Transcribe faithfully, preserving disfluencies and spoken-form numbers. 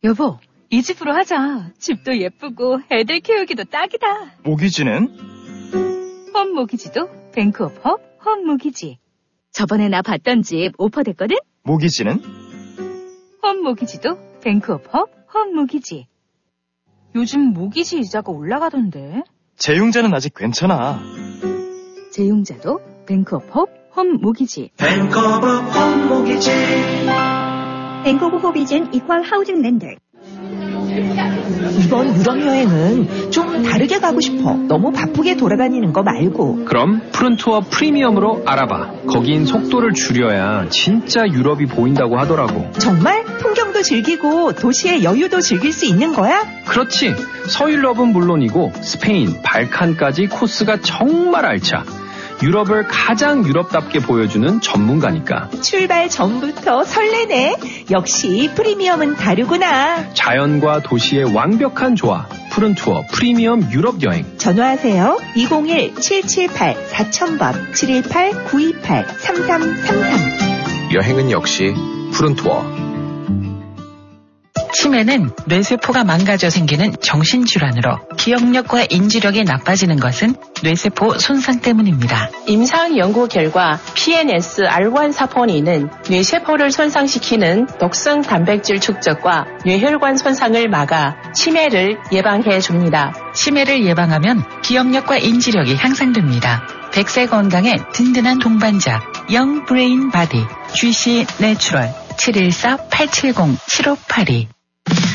여보, 이 집으로 하자. 집도 예쁘고 애들 키우기도 딱이다. 모기지는? 홈 모기지도 뱅크 오브 홉, 홈 모기지. 저번에 나 봤던 집 오퍼됐거든? 모기지는? 홈 모기지도 뱅크 오브 홉, 홈 모기지. 요즘 모기지 이자가 올라가던데. 재융자는 아직 괜찮아. 재융자도 뱅크 오브 홉, 홈 모기지. 뱅크 오브 홈 모기지. 뱅크 오브 홉이즌 이퀄 하우징 랜드. 이번 유럽 여행은 좀 다르게 가고 싶어. 너무 바쁘게 돌아다니는 거 말고. 그럼 푸른 투어 프리미엄으로 알아봐. 거긴 속도를 줄여야 진짜 유럽이 보인다고 하더라고. 정말? 풍경도 즐기고 도시의 여유도 즐길 수 있는 거야? 그렇지. 서유럽은 물론이고 스페인, 발칸까지 코스가 정말 알차. 유럽을 가장 유럽답게 보여주는 전문가니까. 출발 전부터 설레네. 역시 프리미엄은 다르구나. 자연과 도시의 완벽한 조화. 푸른 투어 프리미엄 유럽 여행. 전화하세요. 이공일 칠칠팔 사천 번 칠일팔 구이팔 삼삼삼삼. 여행은 역시 푸른 투어. 치매는 뇌세포가 망가져 생기는 정신질환으로 기억력과 인지력이 나빠지는 것은 뇌세포 손상 때문입니다. 임상 연구 결과 피엔에스 알 원 사포닌은 뇌세포를 손상시키는 독성 단백질 축적과 뇌혈관 손상을 막아 치매를 예방해 줍니다. 치매를 예방하면 기억력과 인지력이 향상됩니다. 백 세 건강의 든든한 동반자 영 브레인 바디 지씨 내추럴 칠일사 팔칠공 칠오팔이